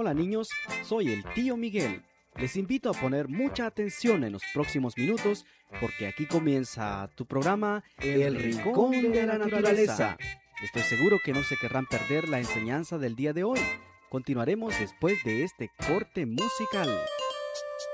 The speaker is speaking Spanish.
Hola niños, soy el tío Miguel. Les invito a poner mucha atención en los próximos minutos porque aquí comienza tu programa El Rincón de la Naturaleza. Estoy seguro que no se querrán perder la enseñanza del día de hoy. Continuaremos después de este corte musical.